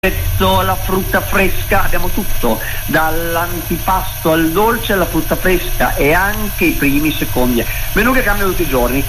la frutta fresca, abbiamo tutto, dall'antipasto al dolce alla frutta fresca e anche i primi, secondi. Menù che cambia tutti i giorni.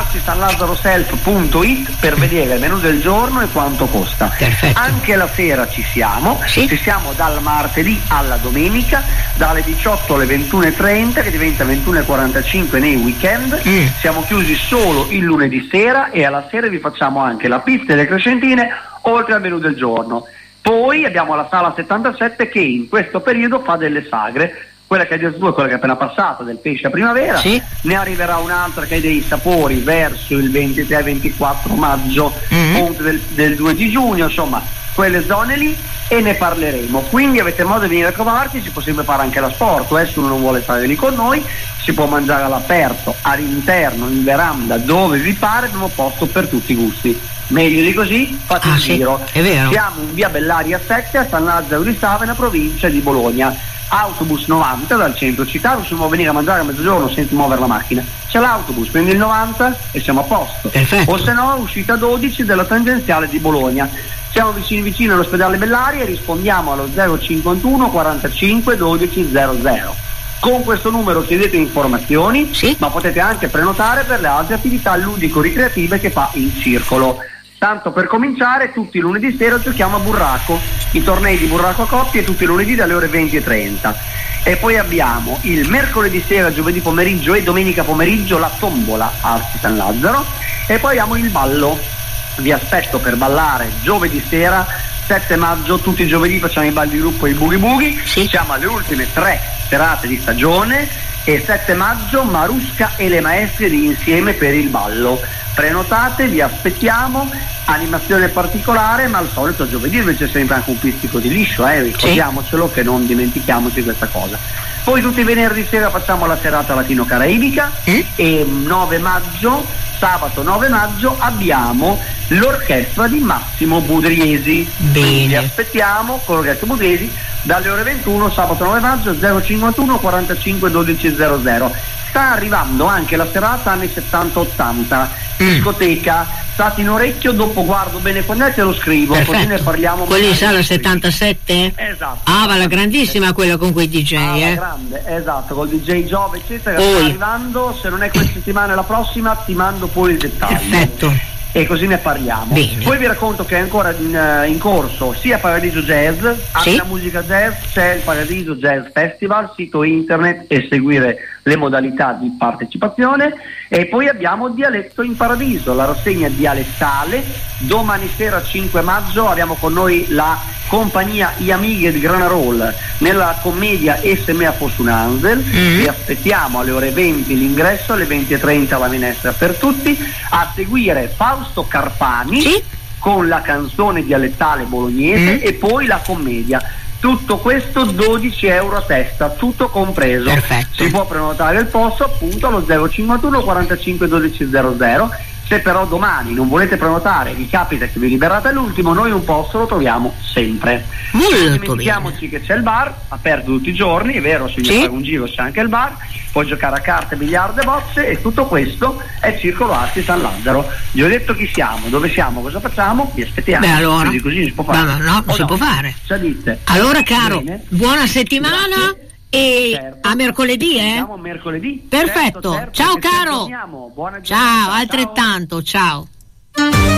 arcisanlazaroself.it per vedere il menù del giorno e quanto costa. Perfetto. Anche la sera ci siamo, sì. Ci siamo dal martedì alla domenica, dalle 18 alle 21:30, che diventa 21:45 nei weekend. Siamo chiusi solo il lunedì sera e alla sera vi facciamo anche la pizza e le crescentine oltre al menù del giorno. Poi abbiamo la sala 77 che in questo periodo fa delle sagre, quella che è quella che è appena passata, del pesce a primavera, sì. Ne arriverà un'altra che è dei sapori verso il 23-24 maggio, ponte del 2 di giugno, insomma quelle zone lì, e ne parleremo. Quindi avete modo di venire a trovarci, si può sempre fare anche l'asporto, se uno non vuole stare lì con noi, si può mangiare all'aperto, all'interno, in veranda, dove vi pare, abbiamo posto per tutti i gusti. Meglio di così, fate un giro. È vero. Siamo in via Bellaria 7 a San Lazzaro di Savena, provincia di Bologna. Autobus 90 dal centro città, se vuoi venire a mangiare a mezzogiorno senza muovere la macchina, c'è l'autobus, prendi il 90 e siamo a posto. Perfetto. O se no, uscita 12 della tangenziale di Bologna. Siamo vicino all'ospedale Bellaria e rispondiamo allo 051 45 12 00. Con questo numero chiedete informazioni, sì. Ma potete anche prenotare per le altre attività ludico-ricreative che fa il circolo. Tanto per cominciare, tutti i lunedì sera giochiamo a burraco, i tornei di burraco a coppie tutti i lunedì dalle ore 20:30. E poi abbiamo il mercoledì sera, giovedì pomeriggio e domenica pomeriggio la tombola a San Lazzaro. E poi abbiamo il ballo. Vi aspetto per ballare giovedì sera, 7 maggio, tutti i giovedì facciamo i balli di gruppo e i boogie boogie. Sì. Siamo alle ultime 3 serate di stagione e 7 maggio Marusca e le maestre di Insieme per il ballo. Prenotate, vi aspettiamo, animazione particolare, ma al solito giovedì invece c'è sempre anche un pizzico di liscio, ricordiamocelo, sì. Che non dimentichiamoci questa cosa. Poi tutti i venerdì sera facciamo la serata latino-caraibica e 9 maggio, sabato 9 maggio, abbiamo l'orchestra di Massimo Budriesi. Bene. Vi aspettiamo con l'orchestra Budriesi dalle ore 21, sabato 9 maggio, 051 45 12 00. Sta arrivando anche la serata anni 70-80, discoteca, state in orecchio, dopo guardo bene quando è, te lo scrivo. Perfetto. Così ne parliamo. Quelli sala 77? Esatto. Ah, va la grandissima quella con quei DJ, grande, esatto, col DJ Giove eccetera, sta arrivando, se non è questa settimana la prossima ti mando poi il dettaglio. Perfetto. E così ne parliamo. Bene. Poi vi racconto che è ancora in corso sia Paradiso Jazz, anche la musica jazz, c'è il Paradiso Jazz Festival, sito internet e seguire le modalità di partecipazione. E poi abbiamo Dialetto in Paradiso, la rassegna dialettale. Domani sera 5 maggio abbiamo con noi la compagnia I Amighe di Granarol nella commedia Esse mea Fosunanzel. Vi aspettiamo alle ore 20 l'ingresso, alle 20:30 la minestra per tutti. A seguire Fausto Carpani, sì, con la canzone dialettale bolognese e poi la commedia. Tutto questo 12 euro a testa, tutto compreso. Perfetto. Si può prenotare il posto appunto allo 051 45 12 00. Se però domani non volete prenotare, vi capita che vi liberate all'ultimo, noi un posto lo troviamo sempre. Non dimentichiamoci che c'è il bar, aperto tutti i giorni, è vero, se fare un giro c'è anche il bar, puoi giocare a carte, biliardo e bocce, e tutto questo è Circolo Arti San Lazzaro. Vi ho detto chi siamo, dove siamo, cosa facciamo, vi aspettiamo. Beh, allora. Così si può fare. No, non si può fare. Dite. Allora caro, bene, buona settimana. Grazie. E certo, a mercoledì, Siamo mercoledì. Perfetto. Certo, ciao caro. Buona giornata. Ciao, altrettanto, ciao.